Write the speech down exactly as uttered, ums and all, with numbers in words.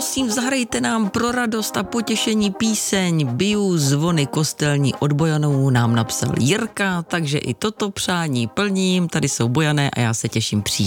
prosím, zahrajte nám pro radost a potěšení píseň Biju zvony kostelní od Bojanů, nám napsal Jirka, takže i toto přání plním, tady jsou Bojané a já se těším příště.